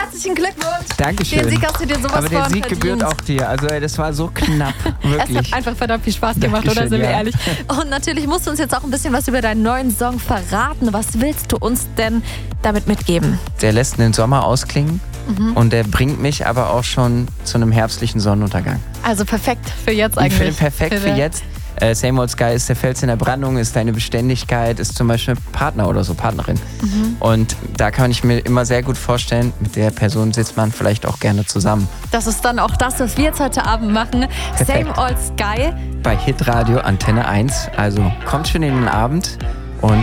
herzlichen Glückwunsch. Dankeschön. Den Sieg hast du dir sowas Aber der von Sieg verdient. gebührt auch dir. Also das war so knapp, wirklich. Es hat einfach verdammt viel Spaß gemacht, Dankeschön, oder sind wir ja. ehrlich? Und natürlich musst du uns jetzt auch ein bisschen was über deinen neuen Song verraten. Was willst du uns denn damit mitgeben? Der lässt den Sommer ausklingen und der bringt mich aber auch schon zu einem herbstlichen Sonnenuntergang. Also perfekt für jetzt eigentlich. Ich finde perfekt für jetzt. Same Old Sky ist der Fels in der Brandung, ist deine Beständigkeit, ist zum Beispiel Partner oder so, Partnerin. Und da kann ich mir immer sehr gut vorstellen, mit der Person sitzt man vielleicht auch gerne zusammen. Das ist dann auch das, was wir jetzt heute Abend machen. Perfekt. Same Old Sky. Bei Hitradio Antenne 1. Also kommt schön in den Abend